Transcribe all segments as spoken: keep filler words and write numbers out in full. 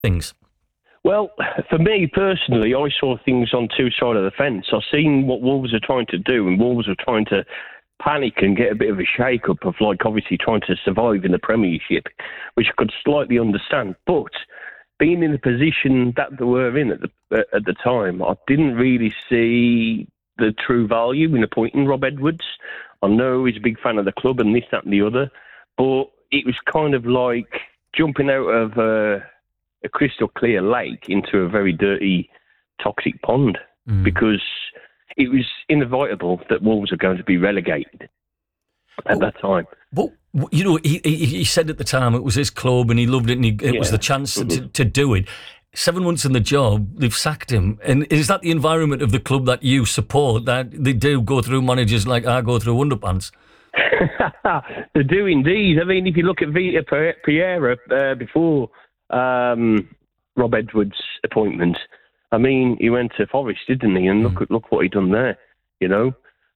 things? Well, for me personally, I saw things on two sides of the fence. I've seen what Wolves are trying to do, and Wolves are trying to panic and get a bit of a shake-up of, like, obviously trying to survive in the Premiership, which I could slightly understand. But being in the position that they were in at the at the time, I didn't really see the true value in appointing Rob Edwards. I know he's a big fan of the club and this, that and the other, but it was kind of like jumping out of a, a crystal clear lake into a very dirty, toxic pond, mm. because it was inevitable that Wolves are going to be relegated at well, that time. But, you know, he, he, he said at the time it was his club and he loved it and he, it yeah. was the chance to, to do it. Seven months in the job, they've sacked him. And is that the environment of the club that you support, that they do go through managers like I go through underpants? They do indeed. I mean, if you look at Vita Pereira uh, before um, Rob Edwards' appointment, I mean, he went to Forest, didn't he? And look mm. look what he done there, you know?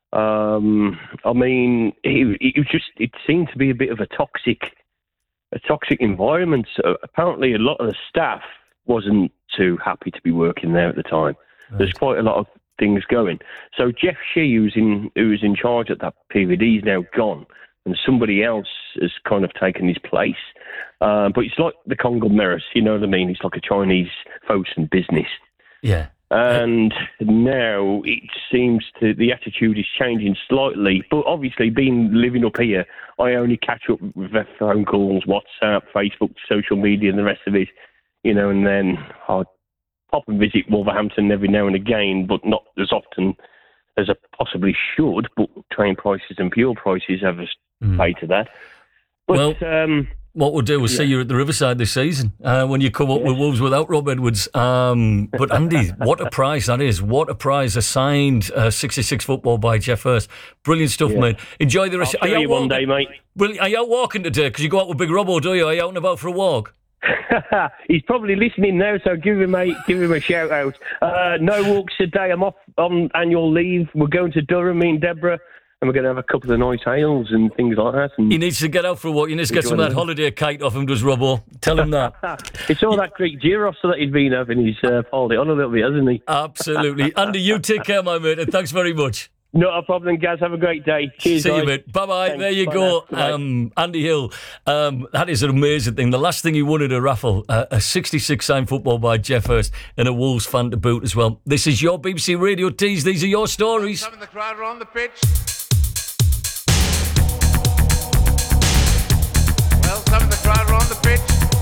Um, I mean, he, he was just, it seemed to be a bit of a toxic, a toxic environment. So apparently a lot of the staff wasn't too happy to be working there at the time. Right. There's quite a lot of things going. So Jeff Shee, who's in, who was in charge at that period, he's now gone. And somebody else has kind of taken his place. Uh, but it's like the conglomerate, you know what I mean? It's like a Chinese Fosun business. Yeah. And now it seems to, the attitude is changing slightly. But obviously, being living up here, I only catch up with phone calls, WhatsApp, Facebook, social media, and the rest of it. You know, and then I pop and visit Wolverhampton every now and again, but not as often as I possibly should. But train prices and fuel prices have us mm. pay to that. But, well, um, what we'll do is yeah. see you at the Riverside this season uh, when you come up yes. with Wolves without Rob Edwards. Um, but Andy, what a prize that is. What a prize. A signed uh, sixty-six football by Geoff Hurst. Brilliant stuff, yeah. mate. Enjoy the rest. I'll show you one day, mate. Brilliant. Are you out walking today? Because you go out with Big Robbo, do you? Are you out and about for a walk? He's probably listening now, so give him a give him a shout out. Uh, no walks today. I'm off on annual leave. We're going to Durham, me and Deborah, and we're going to have a couple of nice ales and things like that. And he needs to get out for a walk. You need to get some of that holiday kite off him, does Robbo? Tell him that. It's all that Greek gyros that he's been having. He's uh, followed it on a little bit, hasn't he? Absolutely. Andy, you take care, my mate, and thanks very much. Not a problem, guys. Have a great day. Cheers, See guys. you, mate. Bye-bye. Thanks. There you Bye go. Um, Andy Hill. Um, that is an amazing thing. The last thing he won at a raffle, uh, a sixty-six signed football by Geoff Hurst and a Wolves fan to boot as well. This is your B B C Radio Tees. These are your stories. Some of the crowd are on the pitch. Well, some of the crowd are on the pitch.